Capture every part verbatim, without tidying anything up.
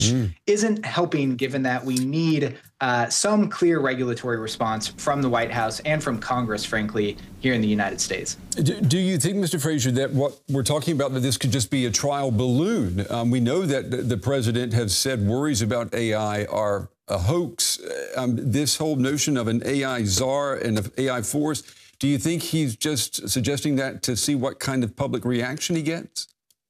mm. isn't helping, given that we need uh, some clear regulatory response from the White House and from Congress, frankly, here in the United States. Do, do you think, Mister Frazier, that what we're talking about, that this could just be a trial balloon? Um, we know that the, the president has said worries about A I are a hoax. Um, this whole notion of an A I czar and an A I force, do you think he's just suggesting that to see what kind of public reaction he gets?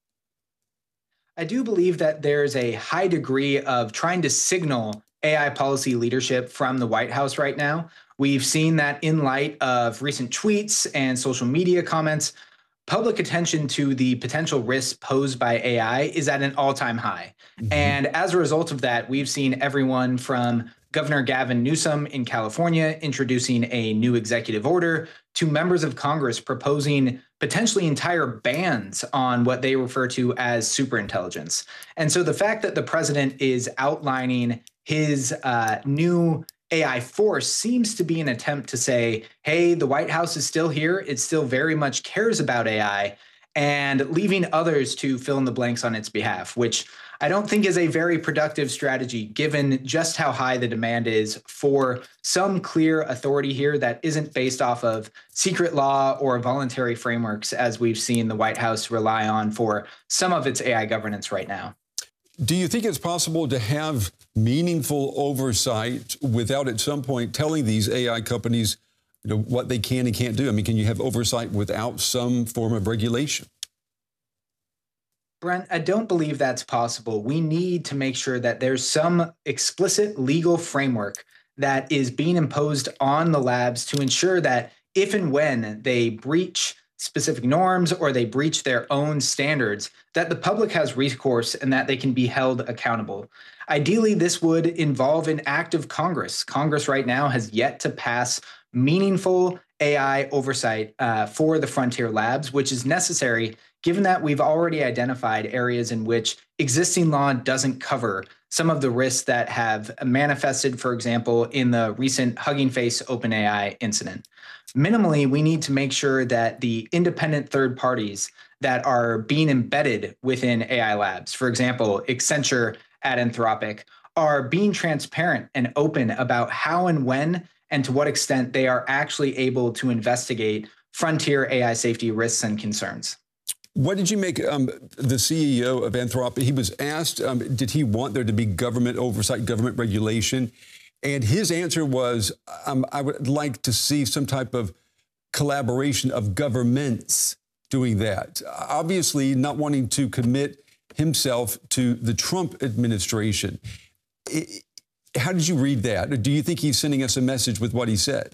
I do believe that there's a high degree of trying to signal A I policy leadership from the White House right now. We've seen that in light of recent tweets and social media comments, public attention to the potential risks posed by A I is at an all-time high. Mm-hmm. And as a result of that, we've seen everyone from Governor Gavin Newsom in California introducing a new executive order to members of Congress proposing potentially entire bans on what they refer to as superintelligence. And so the fact that the president is outlining his uh, new A I force seems to be an attempt to say, hey, the White House is still here. It still very much cares about A I, and leaving others to fill in the blanks on its behalf, which I don't think is a very productive strategy, given just how high the demand is for some clear authority here that isn't based off of secret law or voluntary frameworks, as we've seen the White House rely on for some of its A I governance right now. Do you think it's possible to have meaningful oversight without at some point telling these A I companies, you know, what they can and can't do? I mean, can you have oversight without some form of regulation? Brent, I don't believe that's possible. We need to make sure that there's some explicit legal framework that is being imposed on the labs to ensure that if and when they breach specific norms or they breach their own standards, that the public has recourse and that they can be held accountable. Ideally, this would involve an act of Congress. Congress right now has yet to pass meaningful A I oversight uh, for the frontier labs, which is necessary given that we've already identified areas in which existing law doesn't cover some of the risks that have manifested, for example, in the recent Hugging Face OpenAI incident. Minimally, we need to make sure that the independent third parties that are being embedded within A I labs, for example, Accenture at Anthropic, are being transparent and open about how and when and to what extent they are actually able to investigate frontier A I safety risks and concerns. What did you make um, the C E O of Anthropic? He was asked, um, did he want there to be government oversight, government regulation? And his answer was, um, I would like to see some type of collaboration of governments doing that. Obviously, not wanting to commit himself to the Trump administration. It, how did you read that? Do you think he's sending us a message with what he said?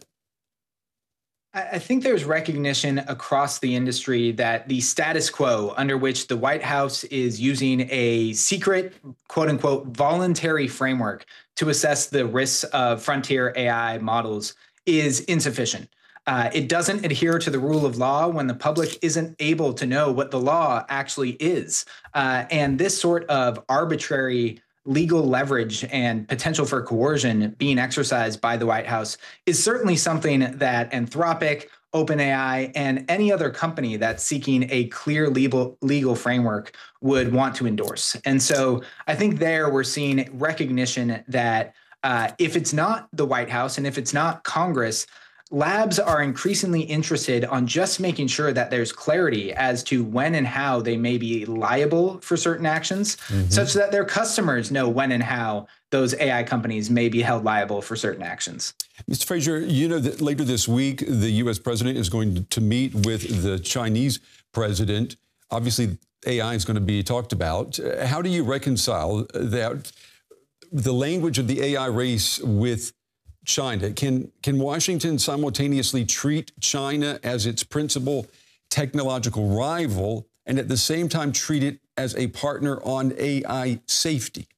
I think there's recognition across the industry that the status quo under which the White House is using a secret, quote unquote, voluntary framework to assess the risks of frontier A I models is insufficient. Uh, it doesn't adhere to the rule of law when the public isn't able to know what the law actually is. Uh, and this sort of arbitrary legal leverage and potential for coercion being exercised by the White House is certainly something that Anthropic, OpenAI, and any other company that's seeking a clear legal, legal framework would want to endorse. And so I think there we're seeing recognition that uh, if it's not the White House and if it's not Congress, labs are increasingly interested on just making sure that there's clarity as to when and how they may be liable for certain actions, mm-hmm. such that their customers know when and how those A I companies may be held liable for certain actions. Mister Frazier, you know that later this week, the U S president is going to meet with the Chinese president. Obviously, A I is going to be talked about. How do you reconcile that, the language of the A I race with China? Can, can Washington simultaneously treat China as its principal technological rival and at the same time treat it as a partner on A I safety?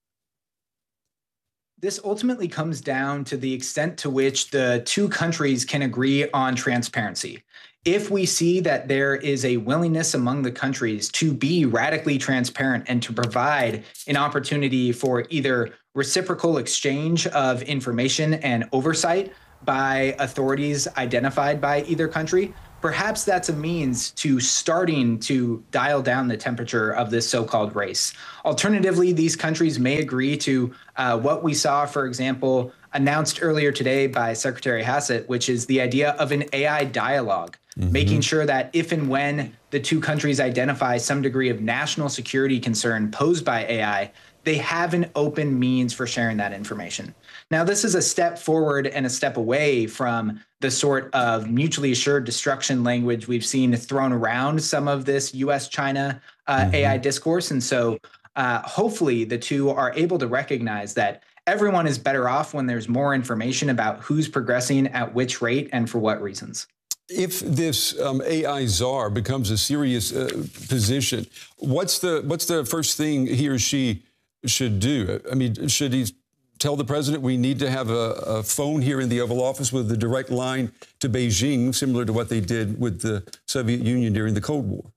This ultimately comes down to the extent to which the two countries can agree on transparency. If we see that there is a willingness among the countries to be radically transparent and to provide an opportunity for either reciprocal exchange of information and oversight by authorities identified by either country, perhaps that's a means to starting to dial down the temperature of this so-called race. Alternatively, these countries may agree to uh, what we saw, for example, announced earlier today by Secretary Hassett, which is the idea of an A I dialogue, mm-hmm. making sure that if and when the two countries identify some degree of national security concern posed by A I, they have an open means for sharing that information. Now, this is a step forward and a step away from the sort of mutually assured destruction language we've seen thrown around some of this U S China uh, mm-hmm. A I discourse. And so uh, hopefully the two are able to recognize that everyone is better off when there's more information about who's progressing at which rate and for what reasons. If this um, A I czar becomes a serious uh, position, what's the what's the first thing he or she should do? I mean, should he tell the president we need to have a, a phone here in the Oval Office with a direct line to Beijing, similar to what they did with the Soviet Union during the Cold War?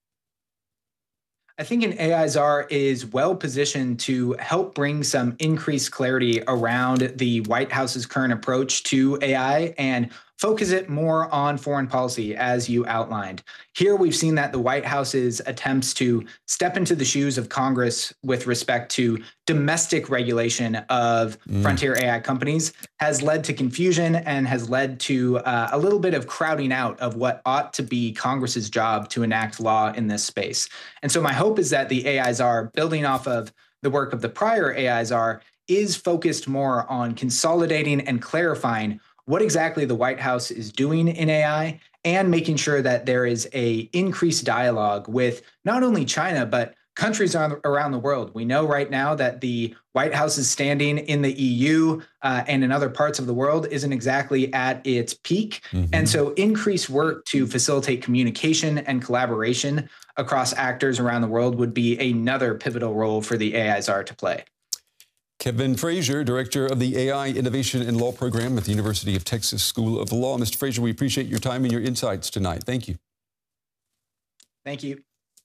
I think an A I czar is well positioned to help bring some increased clarity around the White House's current approach to A I and focus it more on foreign policy, as you outlined. Here, we've seen that the White House's attempts to step into the shoes of Congress with respect to domestic regulation of mm. frontier A I companies has led to confusion and has led to uh, a little bit of crowding out of what ought to be Congress's job to enact law in this space. And so my hope is that the A I czar, building off of the work of the prior A I czar, is focused more on consolidating and clarifying what exactly the White House is doing in A I and making sure that there is a increased dialogue with not only China, but countries around the world. We know right now that the White House's standing in the E U uh, and in other parts of the world isn't exactly at its peak. Mm-hmm. And so increased work to facilitate communication and collaboration across actors around the world would be another pivotal role for the A I czar to play. Kevin Frazier, Director of the A I Innovation and Law Program at the University of Texas School of Law. Mister Frazier, we appreciate your time and your insights tonight. Thank you. Thank you.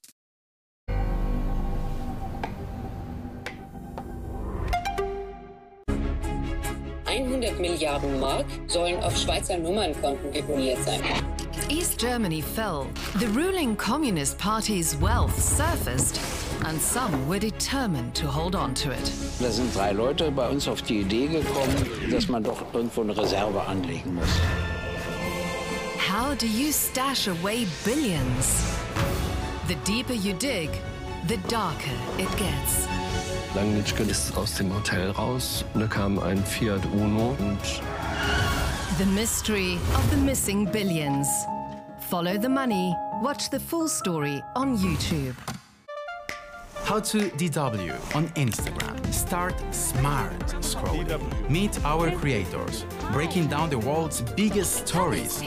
hundert Milliarden Mark sollen auf Schweizer Nummernkonten deponiert sein. East Germany fell, the ruling Communist Party's wealth surfaced, and some were determined to hold on to it. Da sind drei Leute bei uns auf die Idee gekommen, dass man doch irgendwo eine Reserve anlegen muss. How do you stash away billions? The deeper you dig, the darker it gets. Langnitschke ist aus dem Hotel raus. Da kam ein Fiat Uno und The mystery of the missing billions. Follow the money. Watch the full story on YouTube. How to D W on Instagram. Start smart scrolling. Meet our creators, breaking down the world's biggest stories.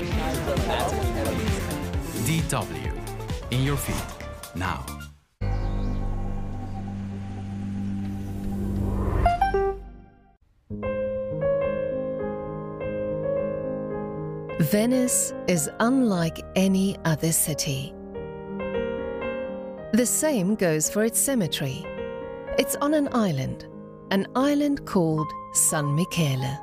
D W in your feed now. Venice is unlike any other city. The same goes for its cemetery. It's on an island, an island called San Michele.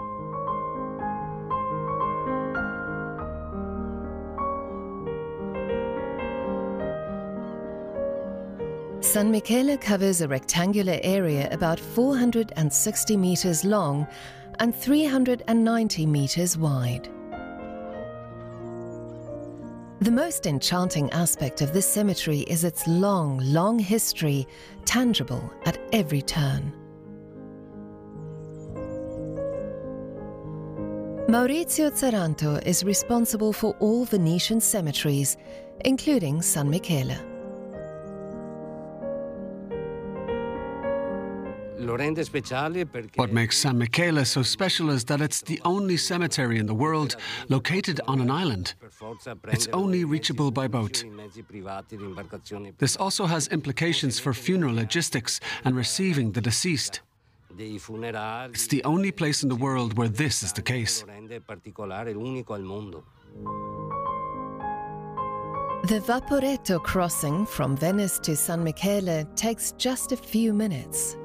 San Michele covers a rectangular area about four hundred sixty meters long and three hundred ninety meters wide. The most enchanting aspect of this cemetery is its long, long history, tangible at every turn. Maurizio Ceranto is responsible for all Venetian cemeteries, including San Michele. What makes San Michele so special is that it's the only cemetery in the world located on an island. It's only reachable by boat. This also has implications for funeral logistics and receiving the deceased. It's the only place in the world where this is the case. The Vaporetto crossing from Venice to San Michele takes just a few minutes.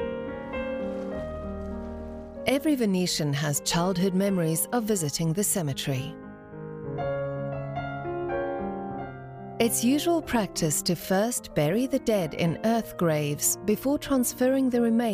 Every Venetian has childhood memories of visiting the cemetery. It's usual practice to first bury the dead in earth graves before transferring the remains